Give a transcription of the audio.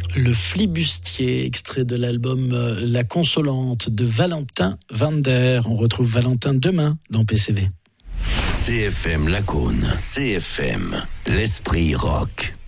Le Flibustier, extrait de l'album La Consolante de Valentin Vander. On retrouve Valentin demain dans PCV. CFM Lacaune, CFM, l'esprit rock.